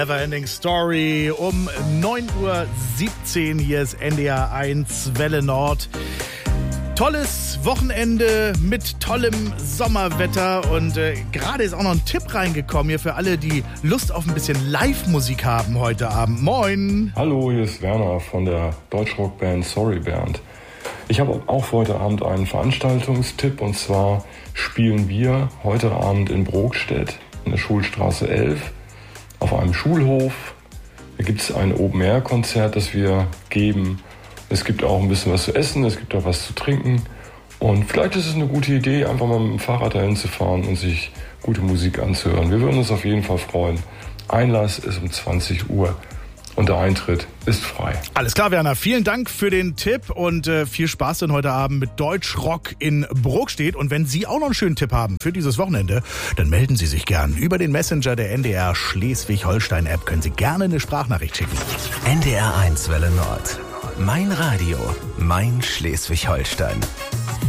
Neverending Story um 9:17 Uhr. Hier ist NDR 1 Welle Nord. Tolles Wochenende mit tollem Sommerwetter und gerade ist auch noch ein Tipp reingekommen hier für alle, die Lust auf ein bisschen Live-Musik haben heute Abend. Moin! Hallo, hier ist Werner von der Deutschrockband Sorry Bernd. Ich habe auch für heute Abend einen Veranstaltungstipp und zwar spielen wir heute Abend in Brokstedt in der Schulstraße 11 auf einem Schulhof. Da gibt es ein Open-Air-Konzert, das wir geben. Es gibt auch ein bisschen was zu essen, es gibt auch was zu trinken. Und vielleicht ist es eine gute Idee, einfach mal mit dem Fahrrad dahin zu fahren und sich gute Musik anzuhören. Wir würden uns auf jeden Fall freuen. Einlass ist um 20 Uhr und der Eintritt ist frei. Alles klar, Werner. Vielen Dank für den Tipp und viel Spaß dann heute Abend mit Deutschrock in Brokstedt. Und wenn Sie auch noch einen schönen Tipp haben für dieses Wochenende, dann melden Sie sich gern. Über den Messenger der NDR Schleswig-Holstein-App können Sie gerne eine Sprachnachricht schicken. NDR 1 Welle Nord. Mein Radio, mein Schleswig-Holstein.